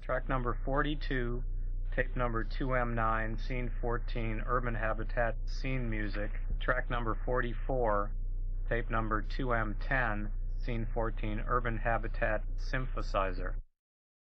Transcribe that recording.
Track number 42, tape number 2M9, scene 14, Urban Habitat scene music. Track number 44, tape number 2M10, scene 14, Urban Habitat synthesizer.